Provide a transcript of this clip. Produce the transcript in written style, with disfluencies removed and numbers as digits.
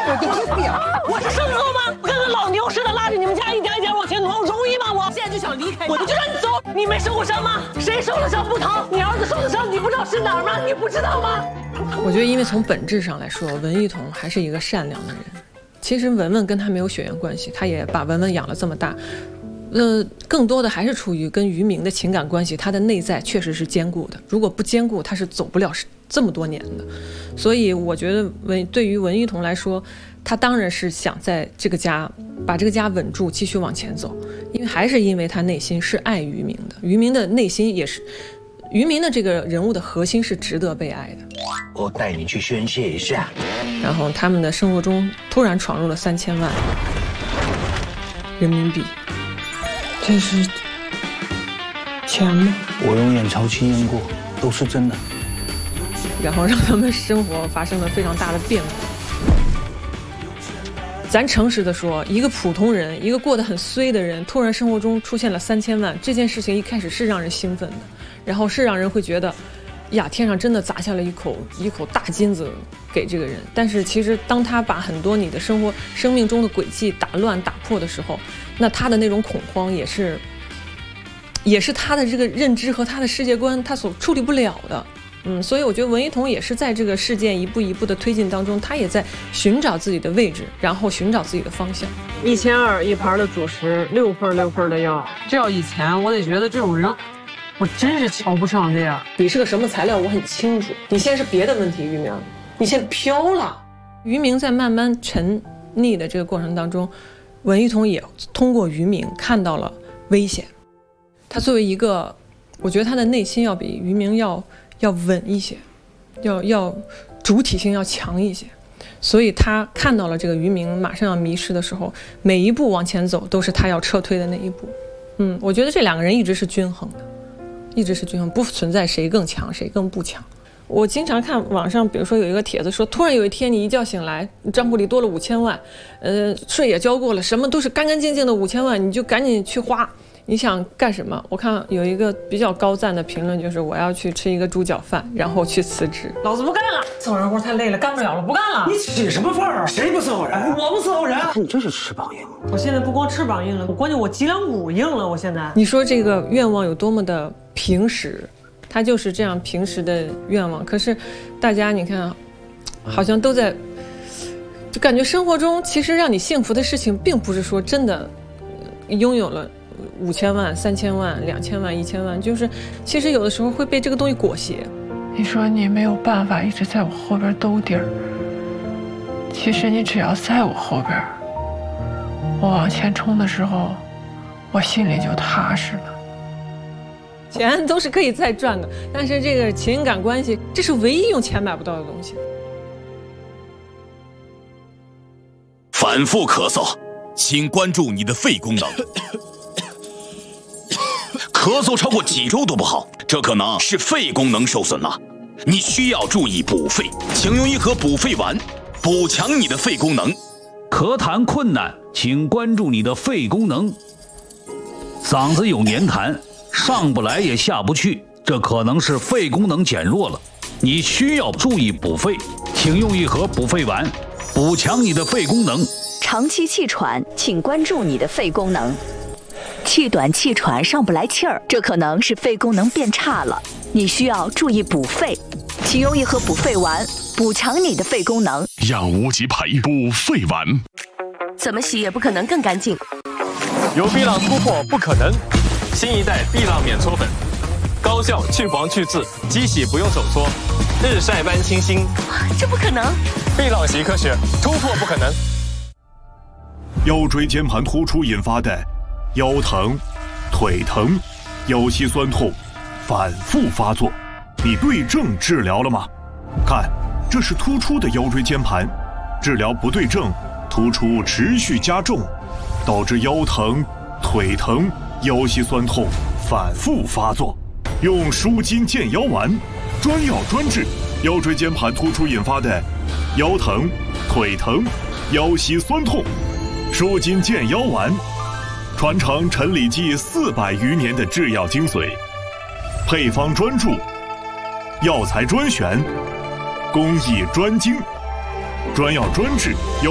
我是圣人吗？我跟个老牛似的拉着你们家一点一点往前挪，容易吗？我现在就想离开，我就让你走。你没受过伤吗？谁受了伤不疼？你儿子受的伤，你不知道是哪儿吗？你不知道吗？ 我觉得，因为从本质上来说，文一彤还是一个善良的人。其实文文跟他没有血缘关系，他也把文文养了这么大。更多的还是出于跟于明的情感关系，他的内在确实是坚固的。如果不坚固，他是走不了这么多年的。所以我觉得对于文一彤来说，他当然是想在这个家把这个家稳住，继续往前走。因为他内心是爱于明的，于明的内心也是，于明的这个人物的核心是值得被爱的。 我带你去宣泄一下。 然后他们的生活中突然闯入了3000万人民币。 这是钱吗？ 我用眼潮亲验过，都是真的。 然后让他们生活发生了非常大的变故。咱诚实的说，一个普通人，一个过得很衰的人，突然生活中出现了3000万，这件事情一开始是让人兴奋的，然后是让人会觉得，呀，天上真的砸下了一口大金子给这个人。但是其实当他把很多你的生命中的轨迹打乱打破的时候，那他的那种恐慌也是他的这个认知和他的世界观他所处理不了的。所以我觉得文一彤也是在这个事件一步一步的推进当中，他也在寻找自己的位置，然后寻找自己的方向。 1200一盘的主食，6份的药。这要以前，我得觉得这种人，我真是瞧不上这样。 你是个什么材料，我很清楚。你现在是别的问题，于明，你现在飘了。于明在慢慢沉溺的这个过程当中，文一彤也通过于明看到了危险。他作为一个，我觉得他的内心要比于明要稳一些，要主体性要强一些。所以他看到了这个于明马上要迷失的时候，每一步往前走都是他要撤退的那一步。我觉得这两个人一直是均衡的，不存在谁更强谁更不强。我经常看网上，比如说有一个帖子说，突然有一天你一觉醒来，你账户里多了5000万，税也交过了，什么都是干干净净的5000万，你就赶紧去花。你想干什么？我看有一个比较高赞的评论，就是我要去吃一个猪脚饭，然后去辞职。 老子不干了，伺候人活太累了，干不了了，不干了。 你起什么范儿啊？谁不伺候人？ 我不伺候人。 你这是翅膀硬。 我现在不光翅膀硬了，关键我脊梁骨硬了。我现在， 你说这个愿望有多么的平实，它就是这样平时的愿望。可是大家你看，好像都在，就感觉生活中其实让你幸福的事情，并不是说真的拥有了5000万、3000万、2000万、1000万，就是其实有的时候会被这个东西裹挟。 你说你没有办法一直在我后边兜底儿，其实你只要在我后边，我往前冲的时候，我心里就踏实了。 钱都是可以再赚的，但是这个情感关系，这是唯一用钱买不到的东西。 反复咳嗽，请关注你的肺功能。咳嗽超过几周都不好，这可能是肺功能受损了，你需要注意补肺，请用一盒补肺丸，补强你的肺功能。 咳痰困难，请关注你的肺功能。嗓子有黏痰，上不来也下不去，这可能是肺功能减弱了，你需要注意补肺，请用一盒补肺丸，补强你的肺功能。 长期气喘，请关注你的肺功能。气短气喘上不来气儿，这可能是肺功能变差了，你需要注意补肺，请用一盒补肺丸，补强你的肺功能。 养无极培补肺丸， 怎么洗也不可能更干净。 由碧浪突破不可能，新一代碧浪免搓粉，高效去黄去渍，机洗不用手搓，日晒般清新。 这不可能！ 碧浪习科学，突破不可能。 腰椎间盘突出引发的腰疼、腿疼、腰膝酸痛反复发作，你对症治疗了吗？看，这是突出的腰椎间盘，治疗不对症，突出持续加重，导致腰疼、腿疼、腰膝酸痛反复发作。用舒筋健腰丸，专药专治腰椎间盘突出引发的腰疼、腿疼、腰膝酸痛。舒筋健腰丸，传承陈李济400余年的制药精髓，配方专注，药材专选，工艺专精，专药专治。